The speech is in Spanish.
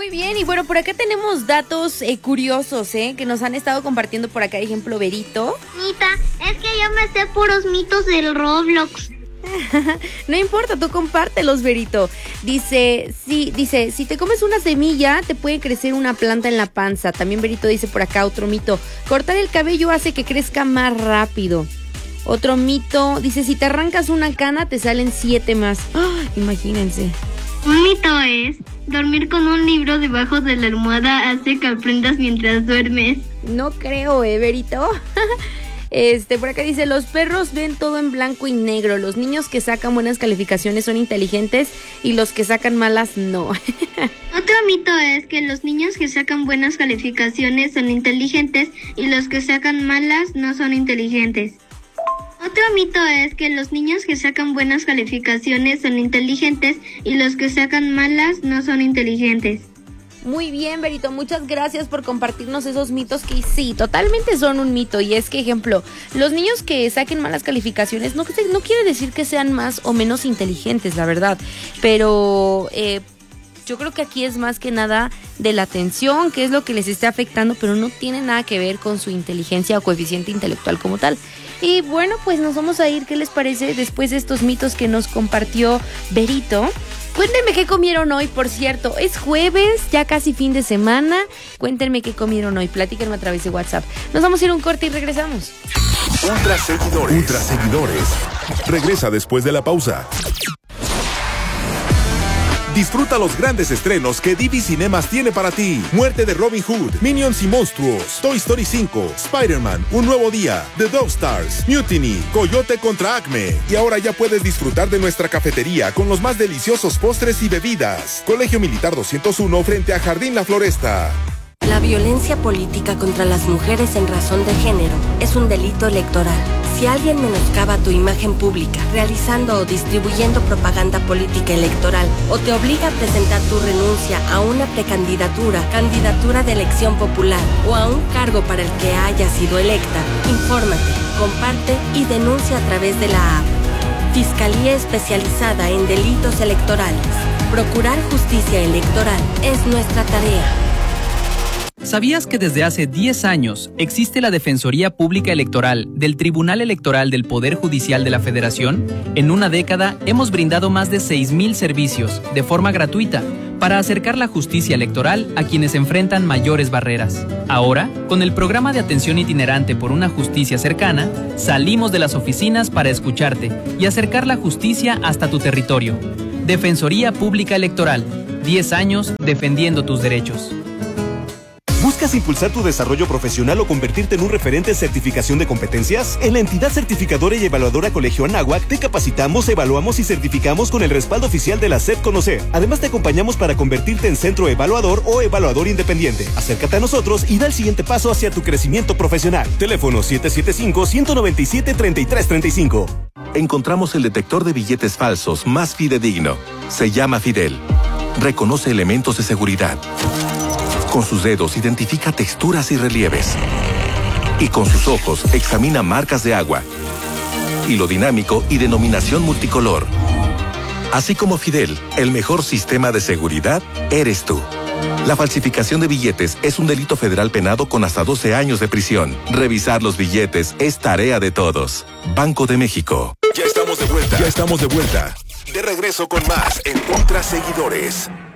Muy bien, y bueno, por acá tenemos datos curiosos, que nos han estado compartiendo por acá, ejemplo, Berito. Nita, es que yo me sé puros mitos del Roblox. No importa, tú compártelos, Berito. Dice, si te comes una semilla, te puede crecer una planta en la panza. También Berito dice por acá otro mito: cortar el cabello hace que crezca más rápido. Otro mito dice, si te arrancas una cana, te salen 7 más. ¡Oh, imagínense! Un mito es, dormir con un libro debajo de la almohada hace que aprendas mientras duermes. No creo, Berito. Por acá dice, los perros ven todo en blanco y negro. Los niños que sacan buenas calificaciones son inteligentes y los que sacan malas no. Otro mito es que los niños que sacan buenas calificaciones son inteligentes y los que sacan malas no son inteligentes. Otro mito es que los niños que sacan buenas calificaciones son inteligentes y los que sacan malas no son inteligentes. Muy bien, Berito, muchas gracias por compartirnos esos mitos que sí, totalmente son un mito. Y es que, ejemplo, los niños que saquen malas calificaciones no quiere decir que sean más o menos inteligentes, la verdad. Pero yo creo que aquí es más que nada de la atención, que es lo que les está afectando, pero no tiene nada que ver con su inteligencia o coeficiente intelectual como tal. Y bueno, pues nos vamos a ir, ¿qué les parece? Después de estos mitos que nos compartió Berito. Cuéntenme qué comieron hoy, por cierto. Es jueves, ya casi fin de semana. Cuéntenme qué comieron hoy, platíquenme a través de WhatsApp. Nos vamos a ir a un corte y regresamos. Ultra seguidores. Regresa después de la pausa. Disfruta los grandes estrenos que Divi Cinemas tiene para ti. Muerte de Robin Hood, Minions y Monstruos, Toy Story 5, Spider-Man, Un Nuevo Día, The Dog Stars, Mutiny, Coyote contra Acme. Y ahora ya puedes disfrutar de nuestra cafetería con los más deliciosos postres y bebidas. Colegio Militar 201 frente a Jardín La Floresta. La violencia política contra las mujeres en razón de género es un delito electoral. Si alguien menoscaba tu imagen pública, realizando o distribuyendo propaganda política electoral, o te obliga a presentar tu renuncia a una precandidatura, candidatura de elección popular o a un cargo para el que haya sido electa, infórmate, comparte y denuncia a través de la app. Fiscalía Especializada en Delitos Electorales. Procurar justicia electoral es nuestra tarea. ¿Sabías que desde hace 10 años existe la Defensoría Pública Electoral del Tribunal Electoral del Poder Judicial de la Federación? En una década hemos brindado más de 6,000 servicios de forma gratuita para acercar la justicia electoral a quienes enfrentan mayores barreras. Ahora, con el programa de atención itinerante por una justicia cercana, salimos de las oficinas para escucharte y acercar la justicia hasta tu territorio. Defensoría Pública Electoral, 10 años defendiendo tus derechos. ¿Buscas impulsar tu desarrollo profesional o convertirte en un referente en certificación de competencias? En la entidad certificadora y evaluadora Colegio Anáhuac te capacitamos, evaluamos y certificamos con el respaldo oficial de la SEP Conocer. Además te acompañamos para convertirte en centro evaluador o evaluador independiente. Acércate a nosotros y da el siguiente paso hacia tu crecimiento profesional. Teléfono 775-197-3335. Encontramos el detector de billetes falsos más fidedigno. Se llama Fidel. Reconoce elementos de seguridad. Con sus dedos identifica texturas y relieves. Y con sus ojos examina marcas de agua. Hilo dinámico y denominación multicolor. Así como Fidel, el mejor sistema de seguridad eres tú. La falsificación de billetes es un delito federal penado con hasta 12 años de prisión. Revisar los billetes es tarea de todos. Banco de México. Ya estamos de vuelta. De regreso con más en Ultra Seguidores.